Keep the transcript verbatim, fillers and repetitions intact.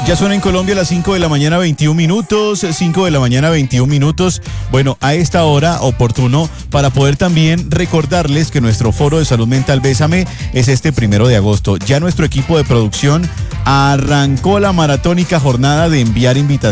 Ya son en Colombia las cinco de la mañana veintiún minutos, cinco de la mañana veintiún minutos. Bueno, a esta hora oportuno para poder también recordarles que nuestro foro de salud mental Bésame es este primero de agosto. Ya nuestro equipo de producción arrancó la maratónica jornada de enviar invitaciones